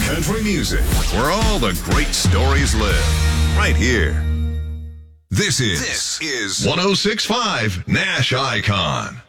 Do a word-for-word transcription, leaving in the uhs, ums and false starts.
Country music, where all the great stories live. Right here. This is, this is one oh six point five Nash Icon.